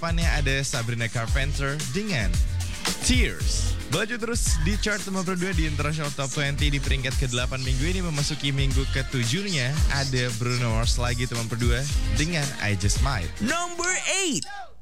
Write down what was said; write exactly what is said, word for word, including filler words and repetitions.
Depannya ada Sabrina Carpenter dengan Tears. Baju terus di chart nomor dua di International Top dua puluh di peringkat ke-delapan minggu ini memasuki minggu ketujuhnya. Ada Bruno Mars lagi teman berdua dengan I Just Might. Number eight.